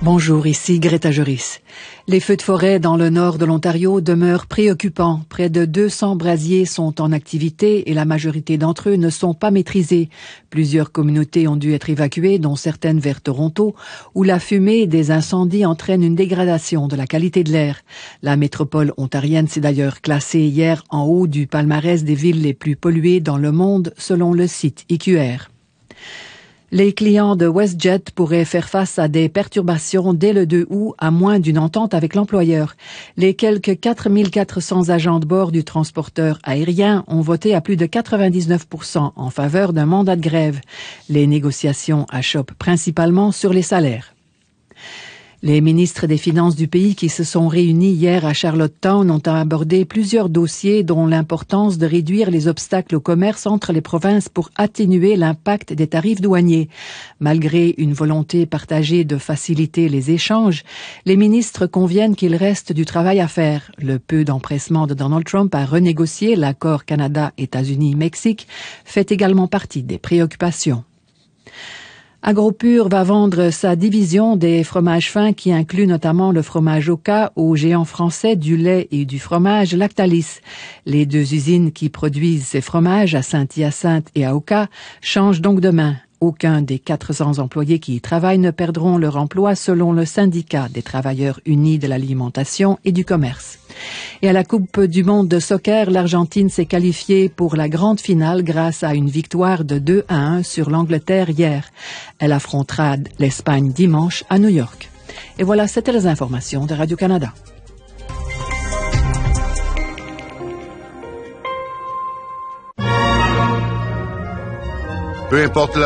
Bonjour, ici Greta Juris. Les feux de forêt dans le nord de l'Ontario demeurent préoccupants. Près de 200 brasiers sont en activité et la majorité d'entre eux ne sont pas maîtrisés. Plusieurs communautés ont dû être évacuées, dont certaines vers Toronto, où la fumée des incendies entraîne une dégradation de la qualité de l'air. La métropole ontarienne s'est d'ailleurs classée hier en haut du palmarès des villes les plus polluées dans le monde, selon le site EQR. Les clients de WestJet pourraient faire face à des perturbations dès le 2 août à moins d'une entente avec l'employeur. Les quelques 4400 agents de bord du transporteur aérien ont voté à plus de 99% en faveur d'un mandat de grève. Les négociations achoppent principalement sur les salaires. Les ministres des Finances du pays qui se sont réunis hier à Charlottetown ont abordé plusieurs dossiers dont l'importance de réduire les obstacles au commerce entre les provinces pour atténuer l'impact des tarifs douaniers. Malgré une volonté partagée de faciliter les échanges, les ministres conviennent qu'il reste du travail à faire. Le peu d'empressement de Donald Trump à renégocier l'accord Canada-États-Unis-Mexique fait également partie des préoccupations. AgroPure va vendre sa division des fromages fins qui inclut notamment le fromage Oka au géant français du lait et du fromage Lactalis. Les deux usines qui produisent ces fromages à Saint-Hyacinthe et à Oka changent donc de main. Aucun des 400 employés qui y travaillent ne perdront leur emploi selon le syndicat des travailleurs unis de l'alimentation et du commerce. Et à la Coupe du monde de soccer, l'Argentine s'est qualifiée pour la grande finale grâce à une victoire de 2-1 sur l'Angleterre hier. Elle affrontera l'Espagne dimanche à New York. Et voilà, c'était les informations de Radio-Canada. Peu importe